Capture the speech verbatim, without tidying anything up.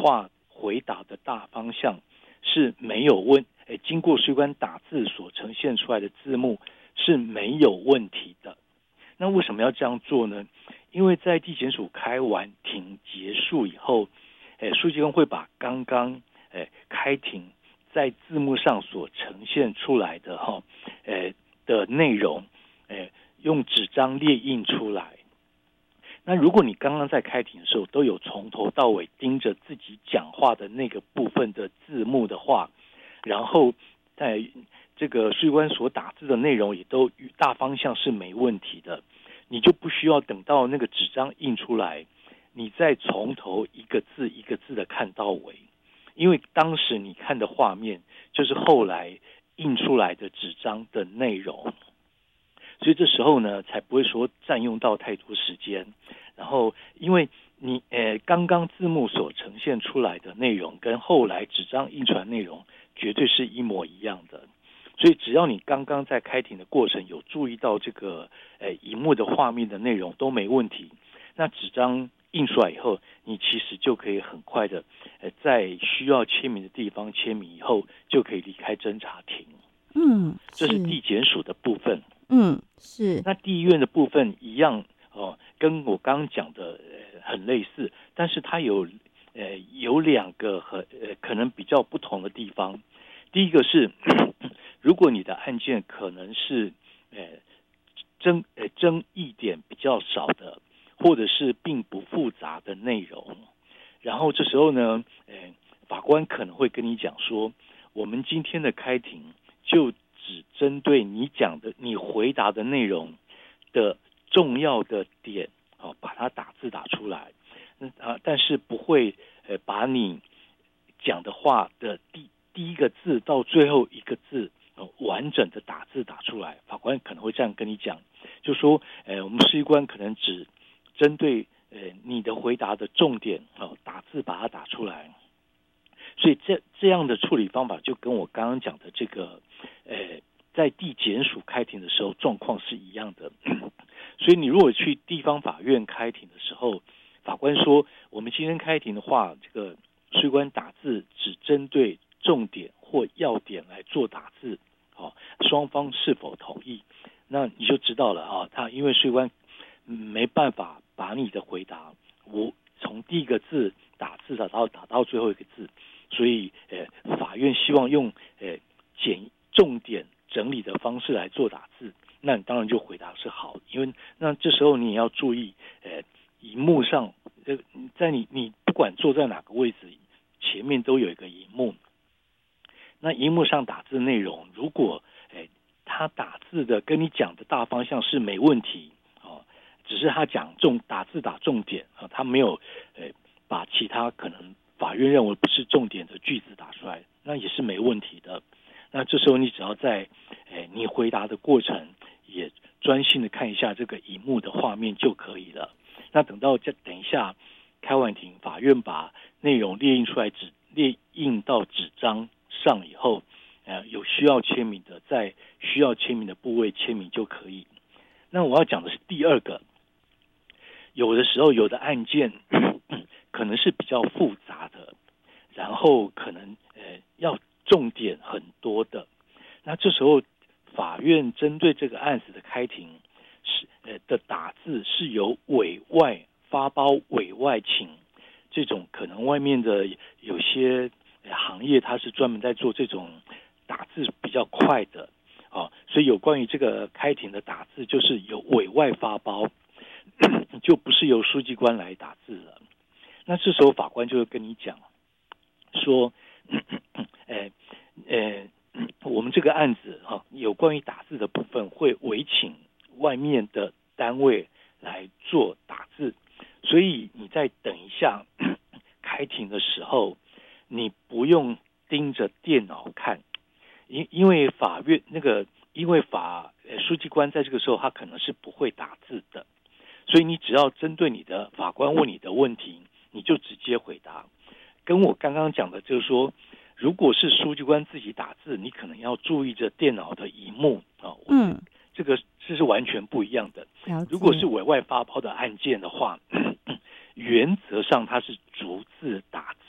话回答的大方向是没有问，诶，经过书记官打字所呈现出来的字幕是没有问题的。那为什么要这样做呢？因为在地检署开完庭结束以后，诶，书记官会把刚刚诶开庭在字幕上所呈现出来的哈，诶的内容，诶用纸张列印出来。那如果你刚刚在开庭的时候都有从头到尾盯着自己讲话的那个部分的字幕的话，然后在这个书记官所打字的内容也都大方向是没问题的，你就不需要等到那个纸张印出来，你再从头一个字一个字的看到尾，因为当时你看的画面就是后来印出来的纸张的内容，所以这时候呢才不会说占用到太多时间。然后因为你呃刚刚字幕所呈现出来的内容跟后来纸张印出来的内容绝对是一模一样的，所以只要你刚刚在开庭的过程有注意到这个呃荧幕的画面的内容都没问题，那纸张印出来以后，你其实就可以很快的呃在需要签名的地方签名以后，就可以离开侦查庭。 嗯， 这是地检署的部分。 嗯，是。 那地院的部分一样哦，跟我刚刚讲的、呃、很类似，但是它有呃有两个和呃可能比较不同的地方。第一个是，如果你的案件可能是呃争呃争议点比较少的，或者是并不复杂的内容，然后这时候呢，呃法官可能会跟你讲说，我们今天的开庭就只针对你讲的、你回答的内容的重要的点，哦，把它打字打出来，啊，但是不会呃把你讲的话的第第一个字到最后一个字、呃、完整的打字打出来。法官可能会这样跟你讲，就说，呃，我们司法官可能只针对呃你的回答的重点，哦，打字把它打出来。所以这这样的处理方法就跟我刚刚讲的这个，呃，在地检署开庭的时候状况是一样的。所以你如果去地方法院开庭的时候，法官说我们今天开庭的话，这个书记官打字只针对重点或要点来做打字，哦，双方是否同意，那你就知道了啊。他因为书记官没办法把你的回答，我从第一个字打字打到打到最后一个字。所以，呃，法院希望用呃简重点整理的方式来做打字，那你当然就回答是好，因为那这时候你也要注意，呃，荧幕上，呃，在你你不管坐在哪个位置，前面都有一个荧幕，那荧幕上打字内容，如果，呃，他打字的跟你讲的大方向是没问题，哦，只是他讲重打字打重点啊，他没有，呃，把其他可能法院认为不是重点的句子打出来，那也是没问题的。那这时候你只要在诶你回答的过程也专心的看一下这个荧幕的画面就可以了。那等到这等一下开完庭，法院把内容列印出来，纸列印到纸张上以后，呃有需要签名的，在需要签名的部位签名就可以。那我要讲的是第二个，有的时候有的案件可能是比较复杂的，然后可能呃要重点很多的，那这时候法院针对这个案子的开庭是呃的打字是由委外发包委外请这种可能外面的有些行业它是专门在做这种打字比较快的，哦，所以有关于这个开庭的打字就是由委外发包，就不是由书记官来打字了。那这时候法官就会跟你讲说，呃呃，我们这个案子哈、哦，有关于打字的部分会委请外面的单位来做打字，所以你再等一下开庭的时候，你不用盯着电脑看，因因为法院那个因为法呃书记官在这个时候他可能是不会打字的，所以你只要针对你的法官问你的问题，你就直接回答。跟我刚刚讲的就是说，如果是书记官自己打字，你可能要注意着电脑的萤幕啊， 嗯， 这个这是完全不一样的。 了解。 如果是委外发包的案件的话，原则上它是逐字打